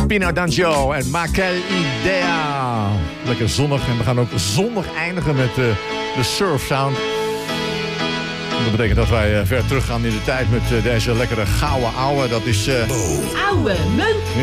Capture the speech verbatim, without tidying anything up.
Pino D'Angio en Makel Idea. Lekker zonnig. En we gaan ook zonnig eindigen met uh, de Surf Sound. Dat betekent dat wij uh, ver terug gaan in de tijd met uh, deze lekkere gouden ouwe. Dat is... Uh... Ouwe munt.